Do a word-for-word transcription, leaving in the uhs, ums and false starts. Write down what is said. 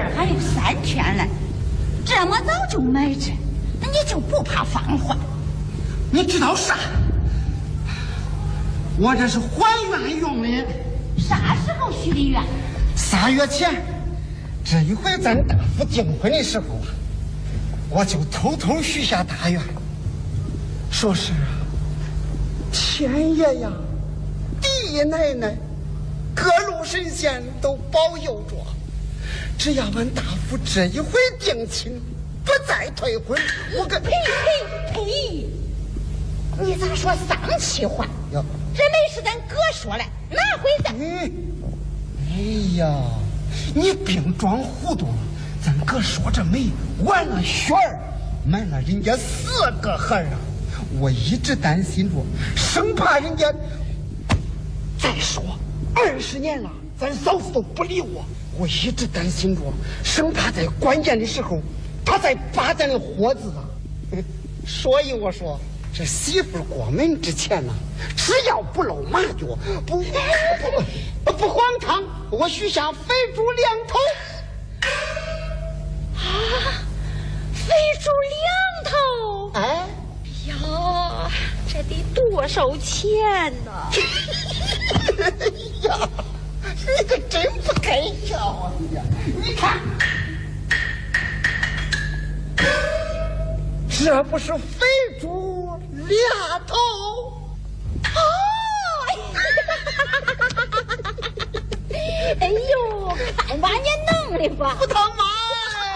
儿还有三天嘞，这么早就买这，那你就不怕放坏？ 你知道啥？我这是还愿用的。 啥时候许的愿？ 仨月前，这一回咱大夫订婚的时候啊，我就偷偷许下大愿，说是啊，天爷呀，地奶奶，各路神仙都保佑着，只要俺大夫这一回定亲，不再退婚，我跟呸呸呸！你咋说丧气话？ 哟， 这没是咱哥说的，哪回事？ 哎，哎呀，你别装糊涂了，咱哥说这媒完了雪儿，埋了人家四个孩儿啊！我一直担心着，生怕人家。再说二十年了，咱嫂子都不理我，我一直担心着，生怕在关键的时候，他再扒咱的火子啊！所以我说，这媳妇过门之前呢、啊，只要不露马脚，不不不荒唐，我许下肥猪两头。 啊，肥猪两头！ 哎呀，这得多少钱呢？ 哎呀，你可真不该笑啊！你呀，你看，这不是肥猪俩头？ 哦！哎呦，看把你弄的吧！ 不疼吗？